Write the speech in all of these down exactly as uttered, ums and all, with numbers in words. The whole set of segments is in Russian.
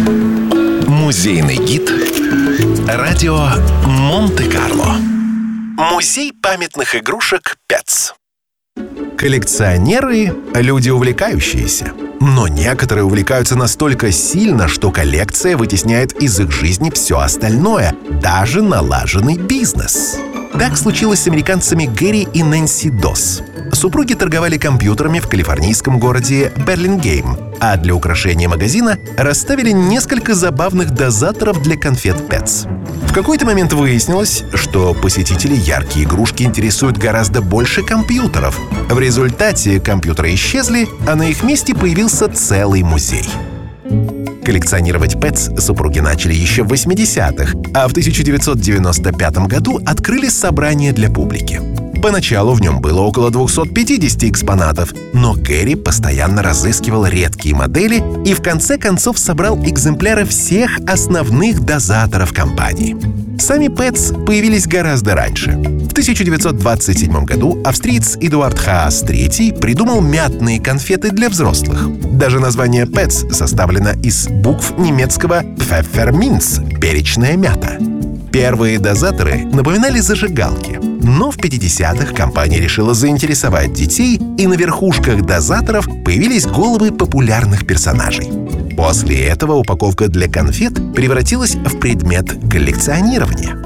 Музейный гид радио Монте-Карло. Музей памятных игрушек Петс. Коллекционеры – люди увлекающиеся. Но некоторые увлекаются настолько сильно, что коллекция вытесняет из их жизни все остальное, даже налаженный бизнес. Так случилось с американцами Гэри и Нэнси Дос. Супруги торговали компьютерами в калифорнийском городе Берлингейм, а для украшения магазина расставили несколько забавных дозаторов для конфет Петс. В какой-то момент выяснилось, что посетителей яркие игрушки интересуют гораздо больше компьютеров. В результате компьютеры исчезли, а на их месте появился целый музей. Коллекционировать Петс супруги начали еще в восьмидесятых, а в тысяча девятьсот девяносто пятом году открыли собрание для публики. Поначалу в нем было около двухсот пятидесяти экспонатов, но Гэри постоянно разыскивал редкие модели и в конце концов собрал экземпляры всех основных дозаторов компании. Сами Петс появились гораздо раньше. В тысяча девятьсот двадцать седьмом году австриец Эдуард Хаас третий придумал мятные конфеты для взрослых. Даже название Петс составлено из букв немецкого «Pfefferminz» — перечная мята. Первые дозаторы напоминали зажигалки, но в пятидесятых компания решила заинтересовать детей, и на верхушках дозаторов появились головы популярных персонажей. После этого упаковка для конфет превратилась в предмет коллекционирования.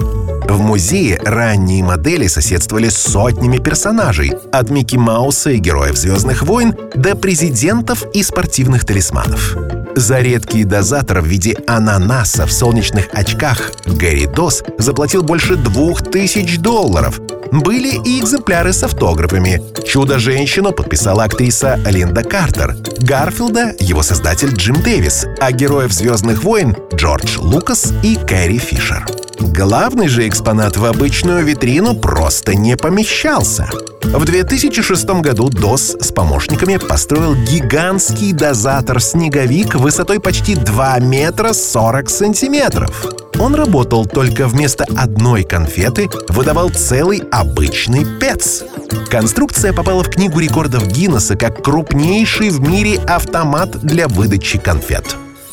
В музее ранние модели соседствовали с сотнями персонажей, от Микки Мауса и героев «Звездных войн» до президентов и спортивных талисманов. За редкий дозатор в виде ананаса в солнечных очках Гэри Дос заплатил больше двух тысяч долларов. Были и экземпляры с автографами. «Чудо-женщину» подписала актриса Линда Картер, Гарфилда — его создатель Джим Дэвис, а героев «Звездных войн» — Джордж Лукас и Кэрри Фишер. Главный же экспонат в обычную витрину просто не помещался. В две тысячи шестом году Дос с помощниками построил гигантский дозатор «Снеговик» высотой почти два метра сорок сантиметров. Он работал, только вместо одной конфеты выдавал целый обычный Петс. Конструкция попала в книгу рекордов Гиннесса как крупнейший в мире автомат для выдачи конфет.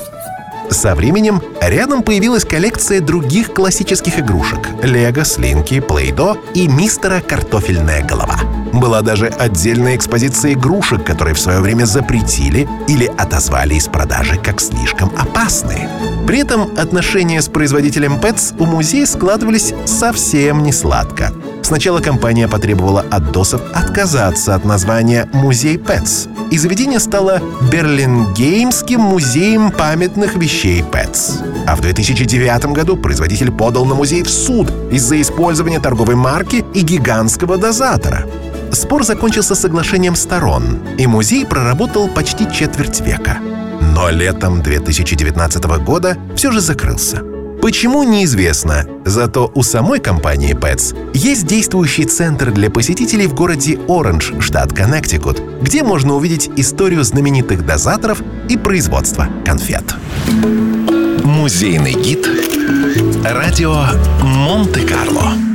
Со временем рядом появилась коллекция других классических игрушек — Лего, Слинки, Плей-До и мистера Картофельная голова. Была даже отдельная экспозиция игрушек, которые в свое время запретили или отозвали из продажи как слишком опасные. При этом отношения с производителем Петс у музея складывались совсем не сладко. Сначала компания потребовала от Досов отказаться от названия «Музей Петс», и заведение стало Берлингеймским музеем памятных вещей Петс. А в две тысячи девятом году производитель подал на музей в суд из-за использования торговой марки и гигантского дозатора. Спор закончился соглашением сторон, и музей проработал почти четверть века. Но летом две тысячи девятнадцатого года все же закрылся. Почему, неизвестно, зато у самой компании Петс есть действующий центр для посетителей в городе Оранж, штат Коннектикут, где можно увидеть историю знаменитых дозаторов и производства конфет. Музейный гид радио Монте-Карло.